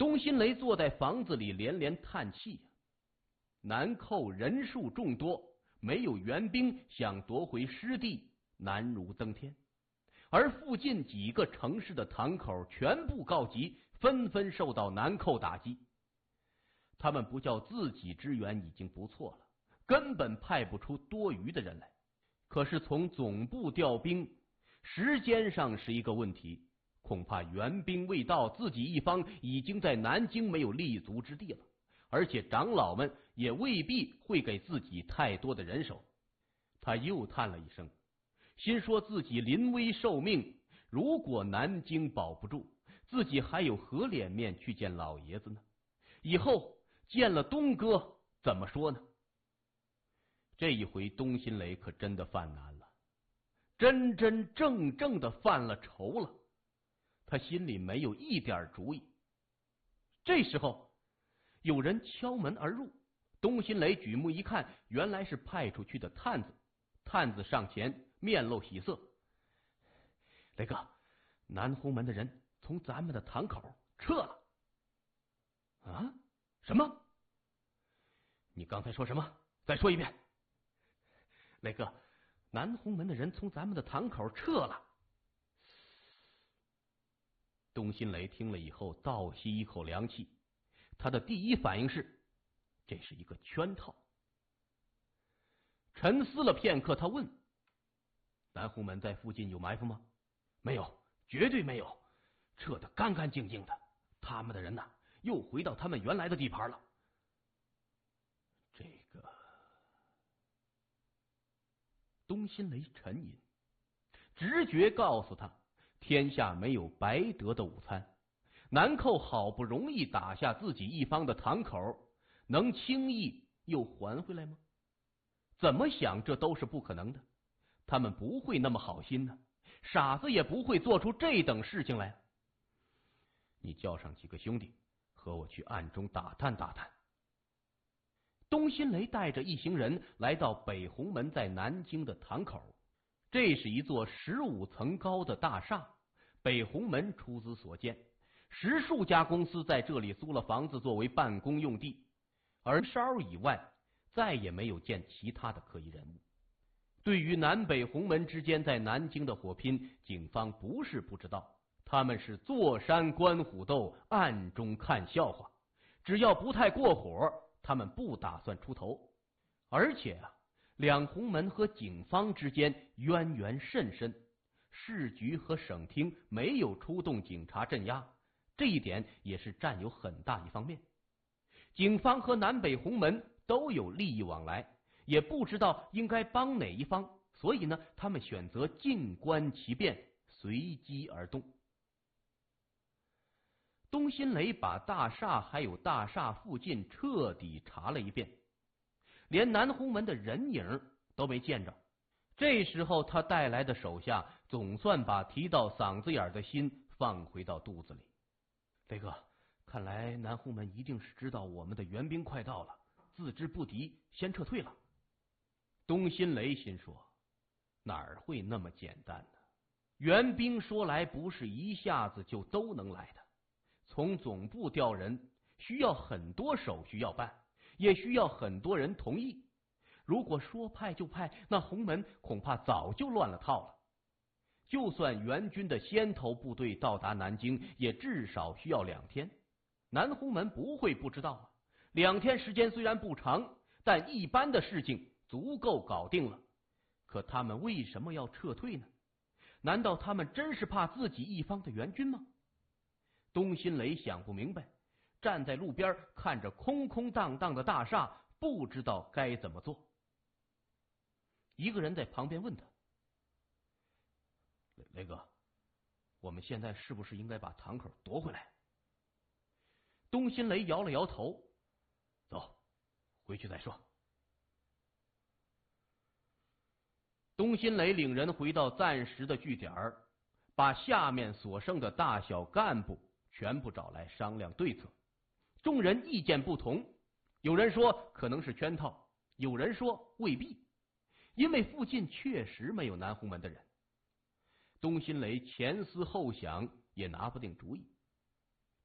东新雷坐在房子里连连叹气呀。南寇人数众多，没有援兵，想夺回失地难如登天。而附近几个城市的堂口全部告急，纷纷受到南寇打击。他们不叫自己支援已经不错了，根本派不出多余的人来。可是从总部调兵，时间上是一个问题，恐怕援兵未到，自己一方已经在南京没有立足之地了，而且长老们也未必会给自己太多的人手。他又叹了一声，心说自己临危受命，如果南京保不住，自己还有何脸面去见老爷子呢？以后见了东哥怎么说呢？这一回东新雷可真的犯难了，真真正正的犯了愁了。他心里没有一点主意。这时候有人敲门而入，东新雷举目一看，原来是派出去的探子。探子上前面露喜色：雷哥，南红门的人从咱们的堂口撤了。啊？什么？你刚才说什么？再说一遍。雷哥，南红门的人从咱们的堂口撤了。东新雷听了以后倒吸一口凉气，他的第一反应是这是一个圈套。沉思了片刻，他问：南红门在附近有埋伏吗？没有，绝对没有，撤得干干净净的，他们的人呐，又回到他们原来的地盘了。这个东新雷沉吟，直觉告诉他，天下没有白得的午餐。南寇好不容易打下自己一方的堂口，能轻易又还回来吗？怎么想这都是不可能的，他们不会那么好心呢，傻子也不会做出这等事情来。你叫上几个兄弟，和我去暗中打探打探。东新雷带着一行人来到北红门在南京的堂口，这是一座15层高的大厦，北红门出资所建，10数家公司在这里租了房子作为办公用地，而哨以外再也没有见其他的可疑人物。对于南北红门之间在南京的火拼，警方不是不知道，他们是坐山观虎斗，暗中看笑话，只要不太过火，他们不打算出头。而且两红门和警方之间渊源甚深，市局和省厅没有出动警察镇压，这一点也是占有很大一方面。警方和南北红门都有利益往来，也不知道应该帮哪一方，所以呢，他们选择静观其变，随机而动。东新雷把大厦还有大厦附近彻底查了一遍，连南红门的人影都没见着。这时候他带来的手下总算把提到嗓子眼的心放回到肚子里。雷哥，看来南红门一定是知道我们的援兵快到了，自知不敌，先撤退了。东新雷心说，哪儿会那么简单呢？援兵说来不是一下子就都能来的，从总部调人需要很多手续要办，也需要很多人同意。如果说派就派，那红门恐怕早就乱了套了。就算援军的先头部队到达南京，也至少需要2天。南红门不会不知道2天时间虽然不长，但一般的事情足够搞定了。可他们为什么要撤退呢？难道他们真是怕自己一方的援军吗？东新雷想不明白，站在路边看着空空荡荡的大厦，不知道该怎么做。一个人在旁边问他：雷哥，我们现在是不是应该把堂口夺回来？东新雷摇了摇头：走，回去再说。东新雷领人回到暂时的据点，把下面所剩的大小干部全部找来商量对策。众人意见不同，有人说可能是圈套，有人说未必，因为附近确实没有南红门的人。东新雷前思后想，也拿不定主意。